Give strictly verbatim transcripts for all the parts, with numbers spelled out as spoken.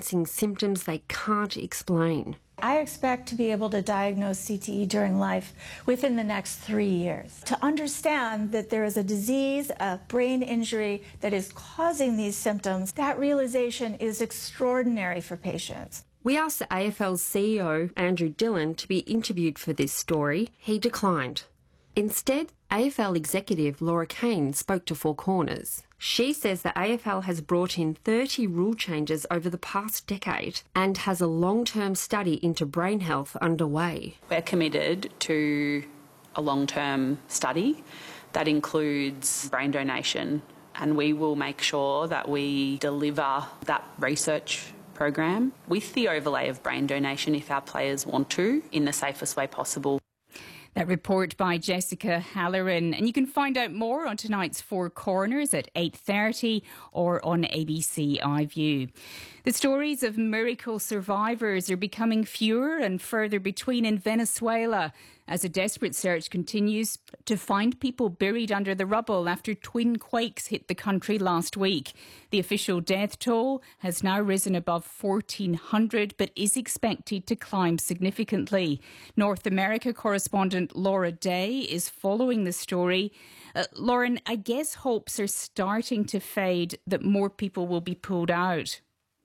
experiencing symptoms they can't explain. I expect to be able to diagnose C T E during life within the next three years. To understand that there is a disease, a brain injury that is causing these symptoms, that realization is extraordinary for patients. We asked the A F L's C E O, Andrew Dillon, to be interviewed for this story. He declined. Instead, A F L executive Laura Kane spoke to Four Corners. She says the A F L has brought in thirty rule changes over the past decade and has a long-term study into brain health underway. We're committed to a long-term study that includes brain donation, and we will make sure that we deliver that research program with the overlay of brain donation if our players want to, in the safest way possible. That report by Jessica Halloran. And you can find out more on tonight's Four Corners at eight thirty or on A B C iView. The stories of miracle survivors are becoming fewer and further between in Venezuela as a desperate search continues to find people buried under the rubble after twin quakes hit the country last week. The official death toll has now risen above fourteen hundred but is expected to climb significantly. North America correspondent Laura Day is following the story. Uh, Lauren, I guess hopes are starting to fade that more people will be pulled out.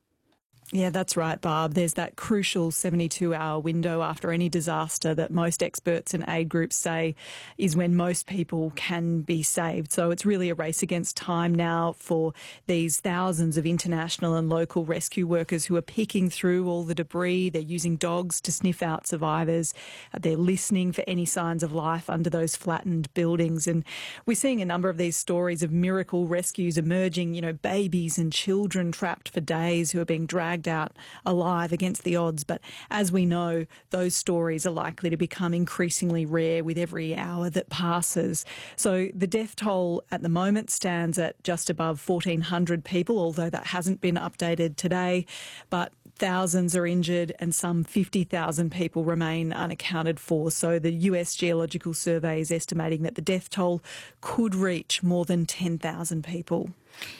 Yeah, that's right, Barb. There's that crucial seventy-two hour window after any disaster that most experts and aid groups say is when most people can be saved. So it's really a race against time now for these thousands of international and local rescue workers who are picking through all the debris. They're using dogs to sniff out survivors. They're listening for any signs of life under those flattened buildings. And we're seeing a number of these stories of miracle rescues emerging, you know, babies and children trapped for days who are being dragged out alive against the odds. But as we know, those stories are likely to become increasingly rare with every hour that passes. So the death toll at the moment stands at just above fourteen hundred people, although that hasn't been updated today. But thousands are injured and some fifty thousand people remain unaccounted for. So the U S Geological Survey is estimating that the death toll could reach more than ten thousand people.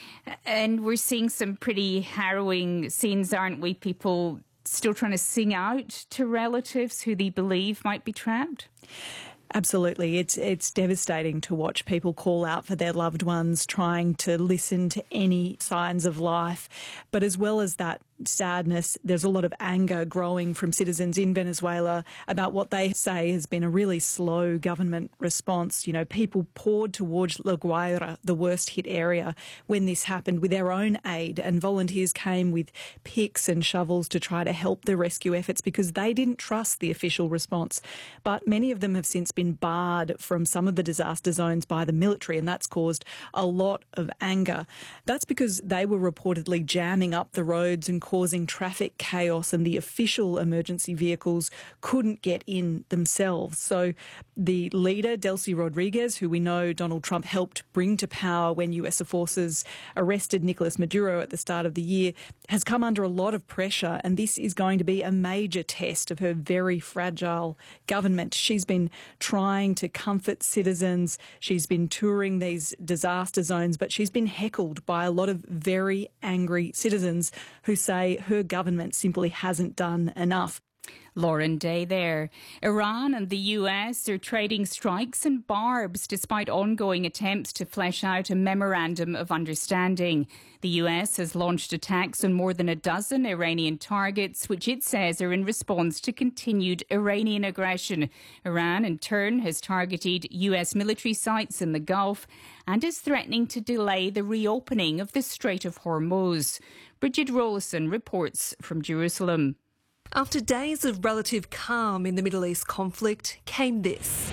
And we're seeing some pretty harrowing scenes, aren't we? People still trying to sing out to relatives who they believe might be trapped? Absolutely. It's it's devastating to watch people call out for their loved ones, trying to listen to any signs of life. But as well as that sadness, there's a lot of anger growing from citizens in Venezuela about what they say has been a really slow government response. You know, people poured towards La Guaira, the worst hit area, when this happened with their own aid, and volunteers came with picks and shovels to try to help the rescue efforts because they didn't trust the official response. But many of them have since been barred from some of the disaster zones by the military, and that's caused a lot of anger. That's because they were reportedly jamming up the roads and causing traffic chaos, and the official emergency vehicles couldn't get in themselves. So the leader, Delcy Rodriguez, who we know Donald Trump helped bring to power when U S forces arrested Nicolas Maduro at the start of the year, has come under a lot of pressure, and this is going to be a major test of her very fragile government. She's been trying to comfort citizens. She's been touring these disaster zones, but she's been heckled by a lot of very angry citizens who say her government simply hasn't done enough. Lauren Day there. Iran and the U S are trading strikes and barbs despite ongoing attempts to flesh out a memorandum of understanding. The U S has launched attacks on more than a dozen Iranian targets, which it says are in response to continued Iranian aggression. Iran, in turn, has targeted U S military sites in the Gulf and is threatening to delay the reopening of the Strait of Hormuz. Bridget Rollison reports from Jerusalem. After days of relative calm in the Middle East conflict came this.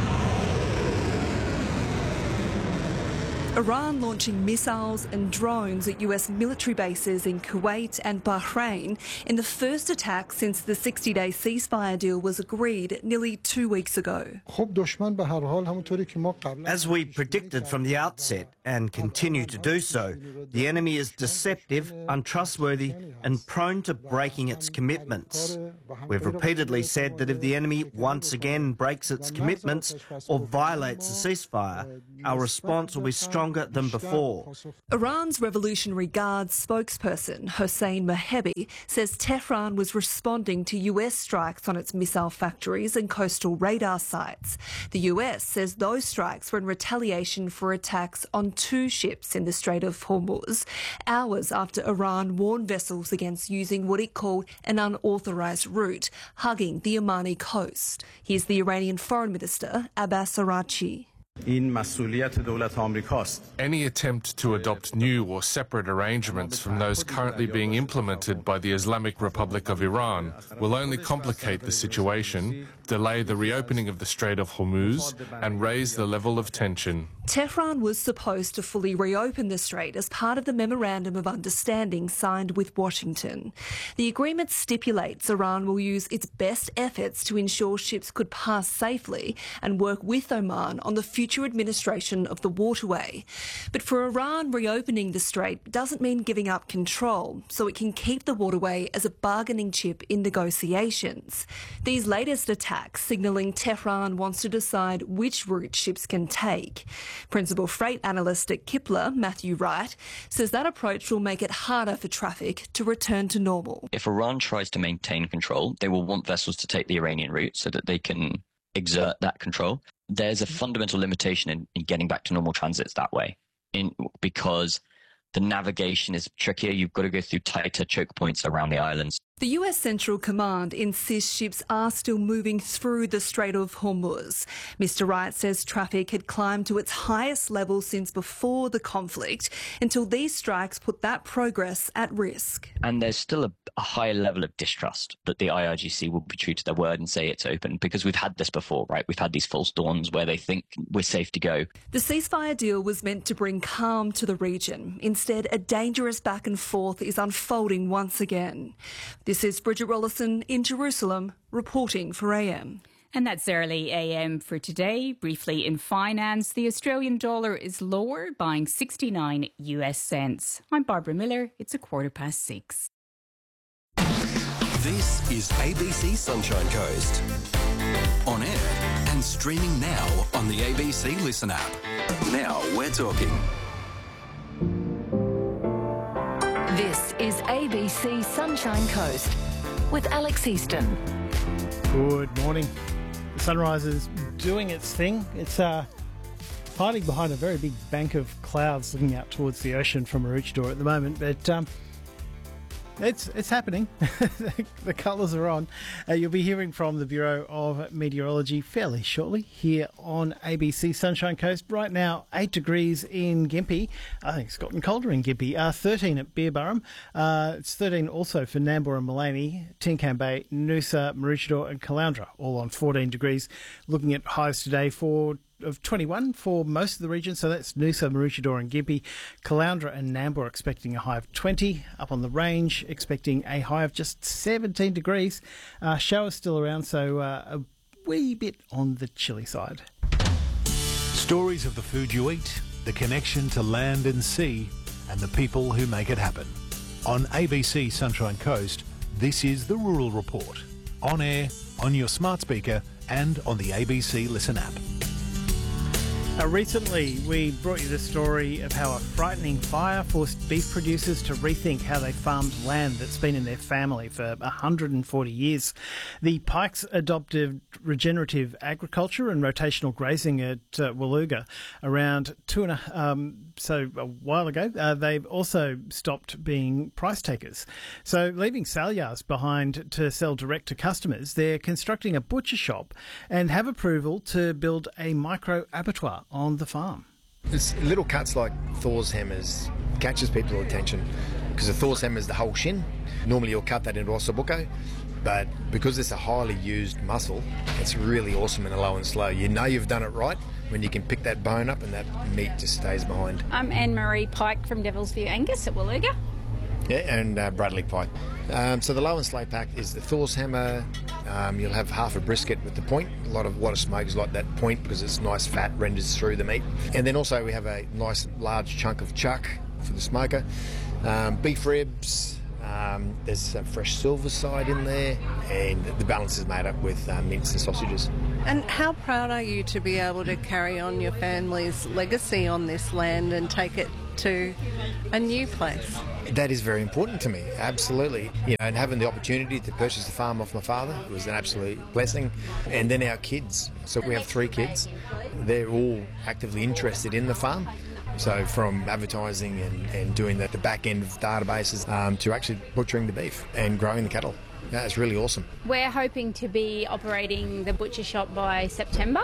Iran launching missiles and drones at U S military bases in Kuwait and Bahrain in the first attack since the sixty-day ceasefire deal was agreed nearly two weeks ago. As we predicted from the outset and continue to do so, the enemy is deceptive, untrustworthy and prone to breaking its commitments. We've repeatedly said that if the enemy once again breaks its commitments or violates the ceasefire, our response will be strong stronger than before. Iran's Revolutionary Guard's spokesperson, Hossein Mehebi, says Tehran was responding to U S strikes on its missile factories and coastal radar sites. The U S says those strikes were in retaliation for attacks on two ships in the Strait of Hormuz, hours after Iran warned vessels against using what it called an unauthorised route, hugging the Omani coast. Here's the Iranian Foreign Minister, Abbas Araghchi. Any attempt to adopt new or separate arrangements from those currently being implemented by the Islamic Republic of Iran will only complicate the situation, delay the reopening of the Strait of Hormuz, and raise the level of tension. Tehran was supposed to fully reopen the strait as part of the Memorandum of Understanding signed with Washington. The agreement stipulates Iran will use its best efforts to ensure ships could pass safely and work with Oman on the future administration of the waterway. But for Iran, reopening the strait doesn't mean giving up control, so it can keep the waterway as a bargaining chip in negotiations. These latest attacks signalling Tehran wants to decide which route ships can take. Principal freight analyst at Kipler, Matthew Wright, says that approach will make it harder for traffic to return to normal. If Iran tries to maintain control, they will want vessels to take the Iranian route so that they can exert that control. There's a fundamental limitation in, in getting back to normal transits that way, in, because the navigation is trickier. You've got to go through tighter choke points around the islands. The U S Central Command insists ships are still moving through the Strait of Hormuz. Mister Wright says traffic had climbed to its highest level since before the conflict, until these strikes put that progress at risk. And there's still a, a high level of distrust that the I R G C will be true to their word and say it's open, because we've had this before, right? We've had these false dawns where they think we're safe to go. The ceasefire deal was meant to bring calm to the region. Instead, a dangerous back and forth is unfolding once again. This is Bridget Rollison in Jerusalem, reporting for A M. And that's early A M for today. Briefly in finance, the Australian dollar is lower, buying sixty-nine U S cents. I'm Barbara Miller. It's a quarter past six. This is A B C Sunshine Coast. On air and streaming now on the A B C Listen app. Now we're talking. This is A B C Sunshine Coast with Alex Easton. Good morning. The sunrise is doing its thing. It's uh, hiding behind a very big bank of clouds looking out towards the ocean from Maroochydore at the moment, but um, it's it's happening. The colours are on. Uh, you'll be hearing from the Bureau of Meteorology fairly shortly here on A B C Sunshine Coast. Right now, eight degrees in Gympie. I think it's gotten colder in Gympie. Uh, thirteen at Beerburrum. Uh, it's thirteen also for Nambour and Maleny, Tincan Bay, Noosa, Maroochydore and Caloundra, all on fourteen degrees. Looking at highs today for of twenty-one for most of the region, so that's Noosa, Maroochydore and Gympie. Caloundra and Nambour expecting a high of twenty. Up on the range, expecting a high of just seventeen degrees. Uh, showers still around, so uh, a wee bit on the chilly side. Stories of the food you eat, the connection to land and sea, and the people who make it happen. On A B C Sunshine Coast, this is the Rural Report. On air, on your smart speaker, and on the A B C Listen app. Uh, recently, we brought you the story of how a frightening fire forced beef producers to rethink how they farmed land that's been in their family for one hundred forty years. The Pikes adopted regenerative agriculture and rotational grazing at uh, Waluga around two and a um, so a while ago. Uh, they've also stopped being price takers. So, leaving sale yards behind to sell direct to customers, they're constructing a butcher shop and have approval to build a micro abattoir on the farm. It's little cuts like Thor's hammers catches people's attention, because the Thor's hammer is the whole shin. Normally you'll cut that into ossobuco, but because it's a highly used muscle, it's really awesome in a low and slow. You know you've done it right when you can pick that bone up and that meat just stays behind. I'm Anne-Marie Pike from Devils View Angus at Waluga. Yeah, and uh, Bradley Pike. Um, so the low and slow pack is the Thor's hammer. Um, you'll have half a brisket with the point. A lot of a lot of smokers like that point because it's nice fat renders through the meat. And then also we have a nice large chunk of chuck for the smoker. Um, beef ribs. Um, there's a fresh silver side in there, and the balance is made up with um, mince and sausages. And how proud are you to be able to carry on your family's legacy on this land and take it to a new place? That is very important to me, absolutely. You know, and having the opportunity to purchase the farm off my father was an absolute blessing. And then our kids, so we have three kids, they're all actively interested in the farm. So from advertising and, and doing the, the back end of databases um, to actually butchering the beef and growing the cattle. That's really awesome. We're hoping to be operating the butcher shop by September,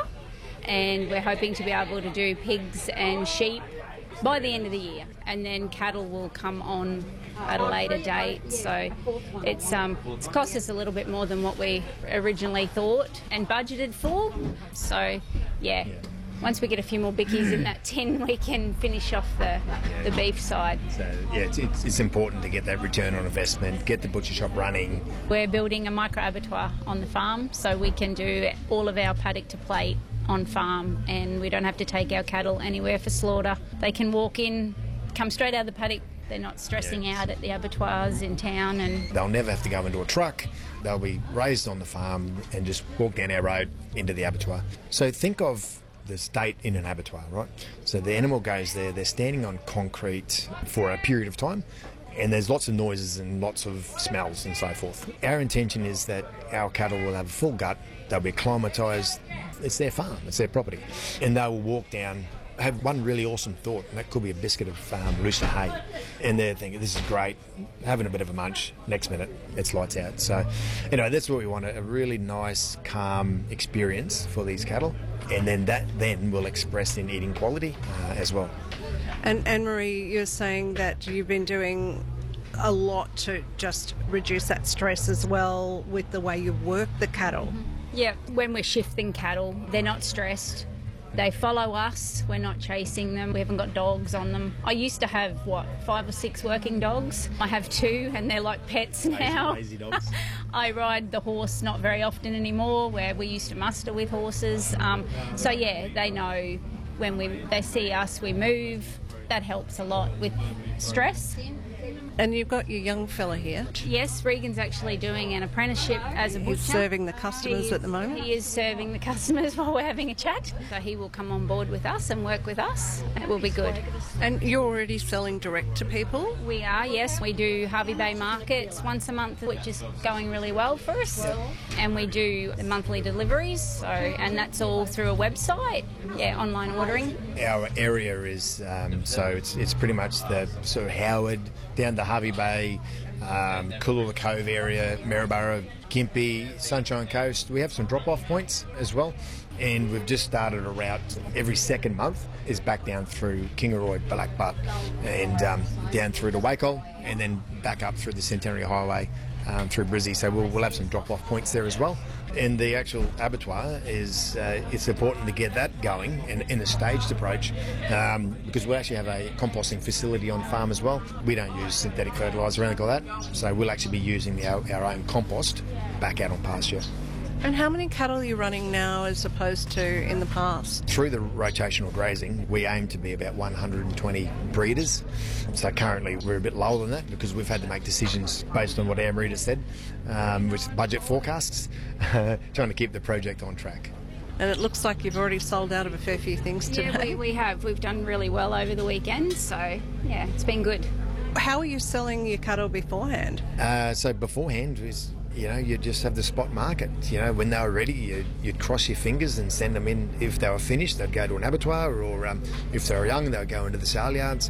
and we're hoping to be able to do pigs and sheep by the end of the year, and then cattle will come on at a later date. So it's um it's cost us a little bit more than what we originally thought and budgeted for. So yeah, once we get a few more bickies in that tin, we can finish off the, the beef side. So yeah, it's, it's, it's important to get that return on investment, get the butcher shop running. We're building a micro abattoir on the farm, so we can do all of our paddock to plate on farm, and we don't have to take our cattle anywhere for slaughter. They can walk in, come straight out of the paddock. They're not stressing yes. out at the abattoirs in town. And they'll never have to go into a truck. They'll be raised on the farm and just walk down our road into the abattoir. So think of the state in an abattoir, right? So the animal goes there, they're standing on concrete for a period of time, and there's lots of noises and lots of smells and so forth. Our intention is that our cattle will have a full gut, they'll be acclimatised, it's their farm, it's their property, and they will walk down, have one really awesome thought, and that could be a biscuit of um, looser hay, and they're thinking, this is great, having a bit of a munch, next minute it's lights out. So, you know, that's what we want, a really nice, calm experience for these cattle, and then that then will express in eating quality uh, as well. And Anne-Marie, you're saying that you've been doing a lot to just reduce that stress as well with the way you work the cattle. Mm-hmm. Yeah, when we're shifting cattle, they're not stressed. They follow us, we're not chasing them, we haven't got dogs on them. I used to have, what, five or six working dogs? I have two, and they're like pets now. Lazy dogs. I ride the horse not very often anymore, where we used to muster with horses. Um, so yeah, they know when we they see us, we move. That helps a lot with stress. And you've got your young fella here. Yes, Regan's actually doing an apprenticeship as a butcher. He's serving the customers he, at the moment? He is serving the customers while we're having a chat. So he will come on board with us and work with us. It will be good. And you're already selling direct to people? We are, yes. We do Hervey Bay markets once a month, which is going really well for us. And we do the monthly deliveries, so and that's all through a website, yeah, online ordering. Our area is, um, so it's it's pretty much the sort of Howard, down to Hervey Bay, um, Cooloola Cove area, Maryborough, Gympie, Sunshine Coast. We have some drop-off points as well, and we've just started a route every second month is back down through Kingaroy, Black Butte, and um, down through to Wakehole, and then back up through the Centenary Highway um, through Brizzy. So we'll, we'll have some drop-off points there as well. And the actual abattoir is, uh, it's important to get that going in, in a staged approach um, because we actually have a composting facility on farm as well. We don't use synthetic fertiliser or anything like that, so we'll actually be using our, our own compost back out on pasture. And how many cattle are you running now as opposed to in the past? Through the rotational grazing, we aim to be about one hundred twenty breeders. So currently we're a bit lower than that because we've had to make decisions based on what our breeders said, um, with budget forecasts, trying to keep the project on track. And it looks like you've already sold out of a fair few things today. Yeah, we, we have. We've done really well over the weekend, so yeah, it's been good. How are you selling your cattle beforehand? Uh, so beforehand is, you know, you just have the spot market. You know, when they were ready, you'd, you'd cross your fingers and send them in. If they were finished, they'd go to an abattoir, or um, if they were young, they'd go into the sale yards.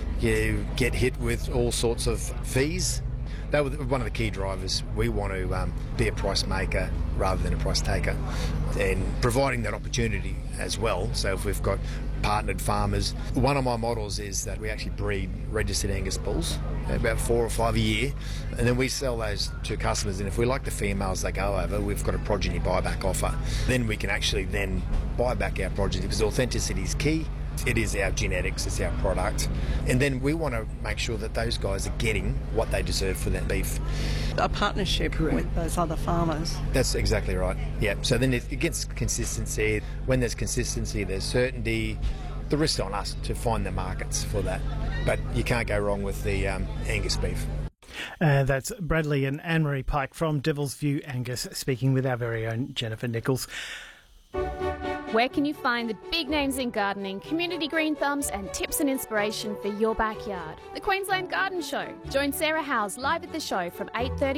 You get hit with all sorts of fees. That was one of the key drivers. We want to um, be a price maker rather than a price taker, and providing that opportunity as well. So if we've got partnered farmers, one of my models is that we actually breed registered Angus bulls, about four or five a year, and then we sell those to customers, and if we like the females they go over, we've got a progeny buyback offer. Then we can actually then buy back our progeny because authenticity is key. It is our genetics, it's our product, and then we want to make sure that those guys are getting what they deserve for that beef. A partnership Correct. With those other farmers. That's exactly right, yeah. So then it gets consistency. When there's consistency, there's certainty. The risk's on us to find the markets for that, but you can't go wrong with the um, Angus beef. Uh, that's Bradley and Anne-Marie Pike from Devil's View Angus speaking with our very own Jennifer Nichols. Where can you find the big names in gardening, community green thumbs and tips and inspiration for your backyard? The Queensland Garden Show. Join Sarah Howes live at the show from eight thirty